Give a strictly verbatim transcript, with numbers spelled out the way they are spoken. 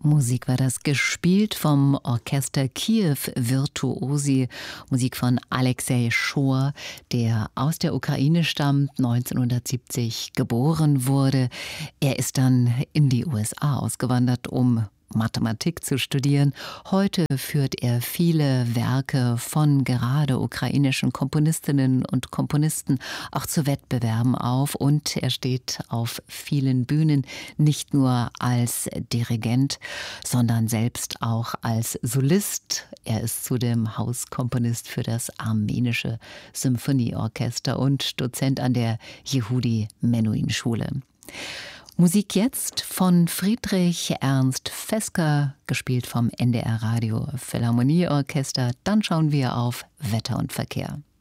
Musik war das, gespielt vom Orchester Kiew Virtuosi, Musik von Alexei Schor, der aus der Ukraine stammt, neunzehnhundertsiebzig geboren wurde. Er ist dann in die U S A ausgewandert, um Mathematik zu studieren. Heute führt er viele Werke von gerade ukrainischen Komponistinnen und Komponisten auch zu Wettbewerben auf, und er steht auf vielen Bühnen, nicht nur als Dirigent, sondern selbst auch als Solist. Er ist zudem Hauskomponist für das armenische Symphonieorchester und Dozent an der Yehudi Menuhin Schule. Musik jetzt von Friedrich Ernst Fesker, gespielt vom N D R Radio Philharmonieorchester. Dann schauen wir auf Wetter und Verkehr.